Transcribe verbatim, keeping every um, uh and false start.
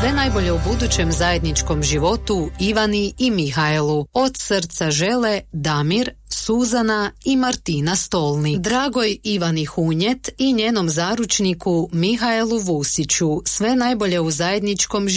Sve najbolje u budućem zajedničkom životu Ivani i Mihajlu. Od srca žele Damir, Suzana i Martina Stolnik. Dragoj Ivani Hunjet i njenom zaručniku Mihajlu Vusiću sve najbolje u zajedničkom životu.